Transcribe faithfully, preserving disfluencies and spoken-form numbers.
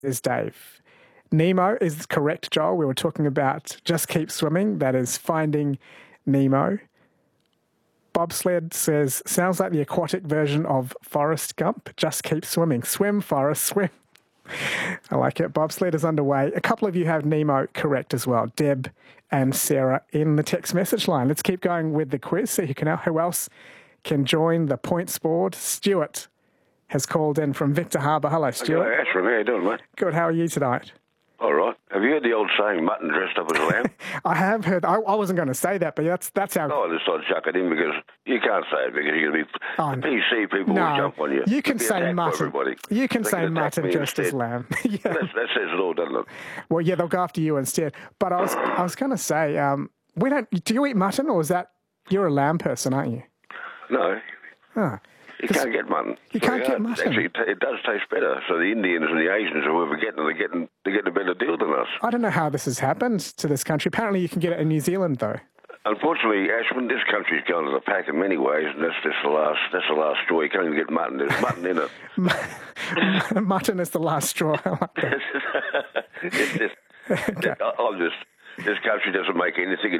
Is Dave. Nemo is correct, Joel. We were talking about Just Keep Swimming. That is Finding Nemo. Bobsled says, sounds like the aquatic version of Forrest Gump. Just keep swimming. Swim, Forrest, swim. I like it. Bobsled is underway. A couple of you have Nemo correct as well. Deb and Sarah in the text message line. Let's keep going with the quiz. So who, can, who else can join the points board? Stuart has called in from Victor Harbour. Hello, Stuart. Hello, Ashram. How you doing, mate? Good. How are you tonight? All right. Have you heard the old saying, mutton dressed up as a lamb? I have heard. I, I wasn't going to say that, but that's that's how... Oh, I decided to chuck it in because you can't say it because you're going to be... Oh, the P C people no, will jump on you. You can say mutton. You can they say can mutton dressed as lamb. Yeah. That's, that says it all, doesn't it? Well, yeah, they'll go after you instead. But I was I was going to say, um, we don't... Do you eat mutton or is that... You're a lamb person, aren't you? No. Huh. You can't get mutton. You can't get mutton. Actually, it does taste better. So the Indians and the Asians, whoever getting it, they're getting, they're getting a better deal than us. I don't know how this has happened to this country. Apparently you can get it in New Zealand, though. Unfortunately, Ashman, this country's gone to the pack in many ways, and that's just the last, that's the last straw. You can't even get mutton. There's mutton in it. Mutton is the last straw. I like that. it's just, okay. I'm just... This country doesn't make anything